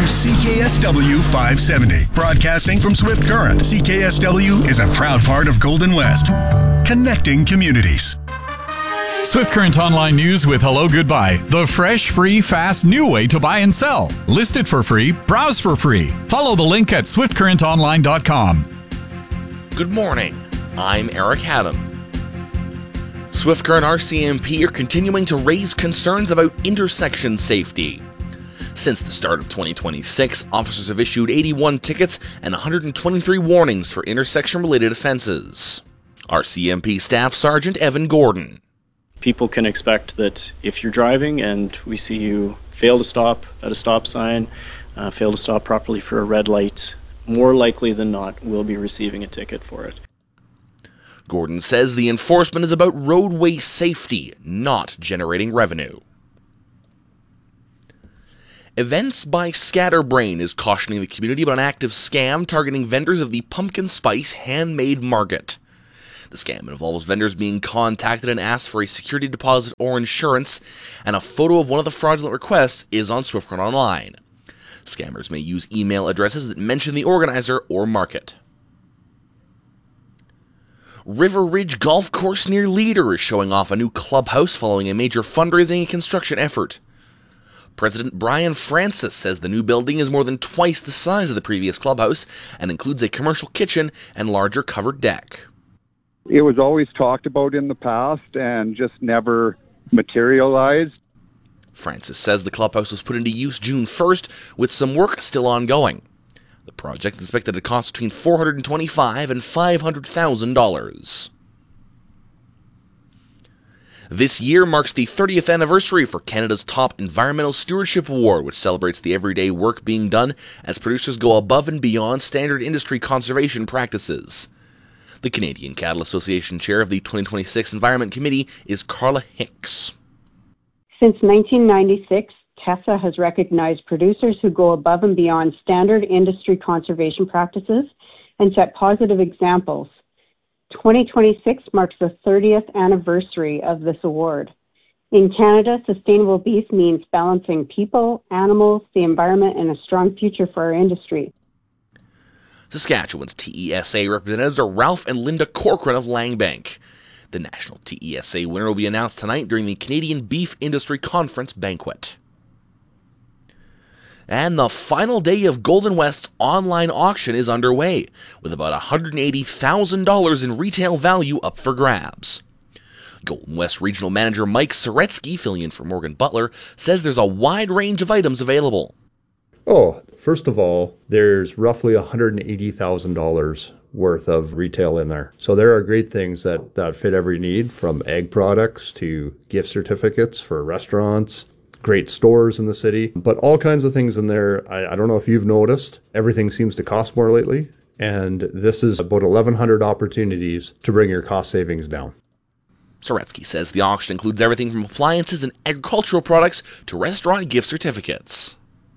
CKSW 570. Broadcasting from Swift Current, CKSW is a proud part of Golden West. Connecting communities. Swift Current Online News with Hello Goodbye. The fresh, free, fast, new way to buy and sell. List it for free. Browse for free. Follow the link at swiftcurrentonline.com. Good morning. I'm Eric Haddam. Swift Current RCMP are continuing to raise concerns about intersection safety. Since the start of 2026, officers have issued 81 tickets and 123 warnings for intersection-related offenses. RCMP Staff Sergeant Evan Gordon. People can expect that if you're driving and we see you fail to stop at a stop sign, fail to stop properly for a red light, more likely than not, we'll be receiving a ticket for it. Gordon says the enforcement is about roadway safety, not generating revenue. Events by Scatterbrain is cautioning the community about an active scam targeting vendors of the pumpkin spice handmade market. The scam involves vendors being contacted and asked for a security deposit or insurance, and a photo of one of the fraudulent requests is on Swift Current Online. Scammers may use email addresses that mention the organizer or market. River Ridge Golf Course near Leader is showing off a new clubhouse following a major fundraising and construction effort. President Brian Francis says the new building is more than twice the size of the previous clubhouse and includes a commercial kitchen and larger covered deck. It was always talked about in the past and just never materialized. Francis says the clubhouse was put into use June 1st, with some work still ongoing. The project is expected to cost between $425,000 and $500,000. This year marks the 30th anniversary for Canada's top Environmental Stewardship Award, which celebrates the everyday work being done as producers go above and beyond standard industry conservation practices. The Canadian Cattle Association chair of the 2026 Environment Committee is Carla Hicks. Since 1996, TESA has recognized producers who go above and beyond standard industry conservation practices and set positive examples. 2026 marks the 30th anniversary of this award. In Canada, sustainable beef means balancing people, animals, the environment, and a strong future for our industry. Saskatchewan's TESA representatives are Ralph and Linda Corcoran of Langbank. The national TESA winner will be announced tonight during the Canadian Beef Industry Conference banquet. And the final day of Golden West's online auction is underway, with about $180,000 in retail value up for grabs. Golden West Regional Manager Mike Soretsky, filling in for Morgan Butler, says there's a wide range of items available. First of all, there's roughly $180,000 worth of retail in there. So there are great things that fit every need, from egg products to gift certificates for restaurants, great stores in the city, but all kinds of things in there. I don't know if you've noticed, everything seems to cost more lately, and this is about 1,100 opportunities to bring your cost savings down. Soretsky says the auction includes everything from appliances and agricultural products to restaurant gift certificates.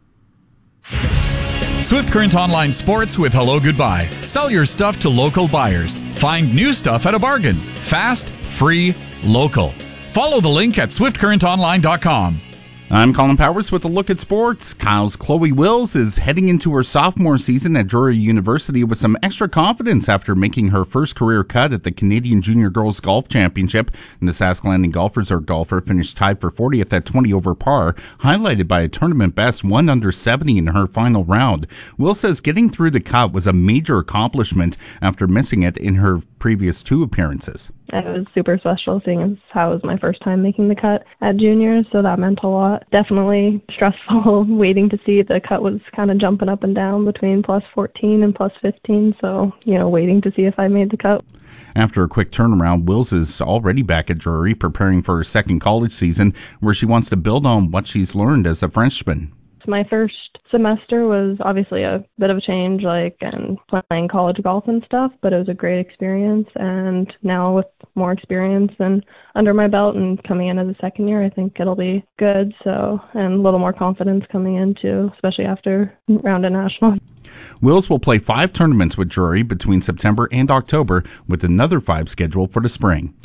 Swift Current Online Sports with Hello Goodbye. Sell your stuff to local buyers. Find new stuff at a bargain. Fast, free, local. Follow the link at swiftcurrentonline.com. I'm Colin Powers with a look at sports. Kyle's Chloe Wills is heading into her sophomore season at Drury University with some extra confidence after making her first career cut at the Canadian Junior Girls Golf Championship. And the Sask Landing golfer finished tied for 40th at 20 over par, highlighted by a tournament best 1 under 70 in her final round. Wills says getting through the cut was a major accomplishment after missing it in her previous 2 appearances. It was super special, seeing as how it was my first time making the cut at juniors, so that meant a lot. Definitely stressful waiting to see. The cut was kind of jumping up and down between plus 14 and plus 15, so, waiting to see if I made the cut. After a quick turnaround, Wills is already back at Drury, preparing for her second college season, where she wants to build on what she's learned as a freshman. My first semester was obviously a bit of a change, and playing college golf and stuff, but it was a great experience. And now with more experience and under my belt and coming in as a second year, I think it'll be good. So, and a little more confidence coming in too, especially after round of national. Wills will play 5 tournaments with Drury between September and October, with another 5 scheduled for the spring.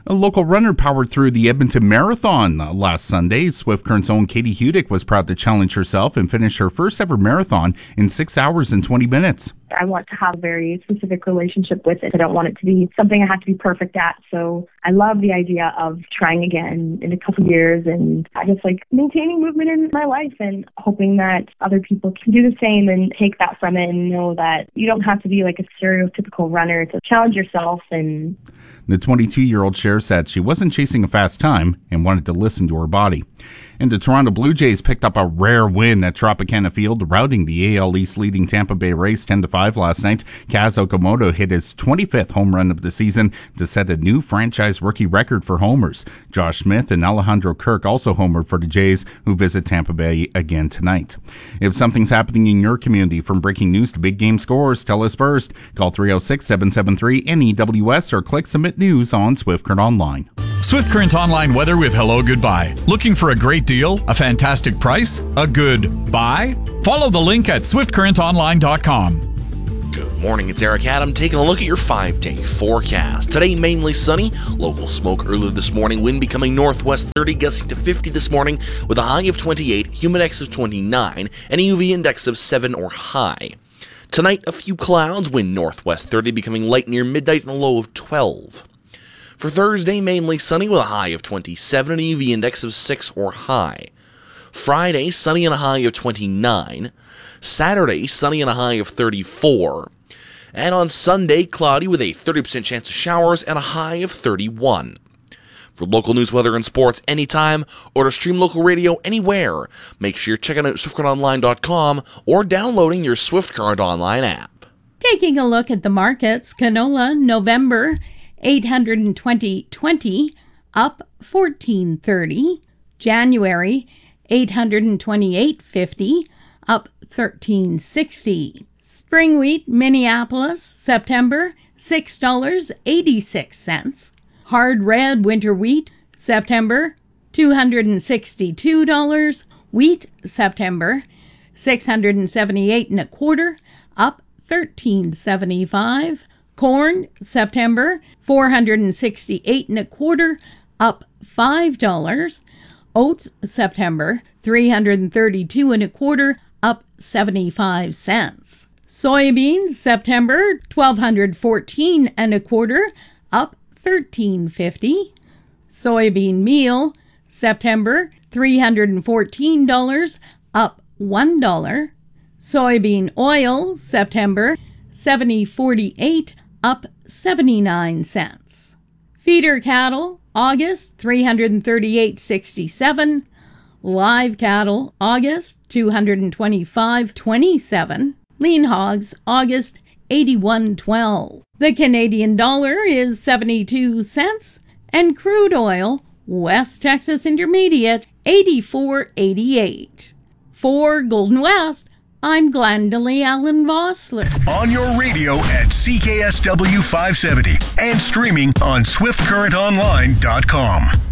A local runner powered through the Edmonton Marathon last Sunday. Swift Current's own Katie Hudick was proud to challenge herself and finish her first ever marathon in 6 hours and 20 minutes. I want to have a very specific relationship with it. I don't want it to be something I have to be perfect at. So I love the idea of trying again in a couple of years, and I just like maintaining movement in my life and hoping that other people can do the same and take that from it and know that you don't have to be like a stereotypical runner to challenge yourself. And the 22-year-old shares said she wasn't chasing a fast time and wanted to listen to her body. And the Toronto Blue Jays picked up a rare win at Tropicana Field, routing the AL East leading Tampa Bay Rays 10-5 last night. Kaz Okamoto hit his 25th home run of the season to set a new franchise rookie record for homers. Josh Smith and Alejandro Kirk also homered for the Jays, who visit Tampa Bay again tonight. If something's happening in your community, from breaking news to big game scores, tell us first. Call 306-773-NEWS or click Submit News on Swift Current Online. Swift Current Online weather with Hello Goodbye. Looking for a great deal, a fantastic price, a good buy? Follow the link at swiftcurrentonline.com. Good morning, it's Eric Adam taking a look at your 5-day forecast. Today, mainly sunny, local smoke early this morning, wind becoming northwest 30, gusting to 50 this morning with a high of 28, humidex of 29, and a UV index of 7 or high. Tonight, a few clouds, wind northwest 30, becoming light near midnight and a low of 12. For Thursday, mainly sunny with a high of 27 and a UV index of 6 or high. Friday, sunny and a high of 29. Saturday, sunny and a high of 34. And on Sunday, cloudy with a 30% chance of showers and a high of 31. For local news, weather, and sports anytime, or to stream local radio anywhere, make sure you're checking out SwiftCurrentOnline.com or downloading your Swift Current Online app. Taking a look at the markets, canola, November, 820.20, up 14.30. January, 828.50, up 13.60. Spring wheat, Minneapolis, September, $6.86. Hard red winter wheat, September, $262. Wheat, September, $678.25, up 13.75. Corn, September, $468.25, up $5. Oats, September, $332.25, up 75 cents. Soybeans, September, $1,214.25, up $13.50. Soybean meal, September, $314, up $1. Soybean oil, September, $70.48, up 79 cents. Feeder cattle, August, $338.67. Live cattle, August, $225.27. Lean hogs, August, $81.12. The Canadian dollar is 72 cents, and crude oil, West Texas Intermediate, $84.88. For Golden West, I'm Glendalee Allen Vossler. On your radio at CKSW 570 and streaming on SwiftCurrentOnline.com.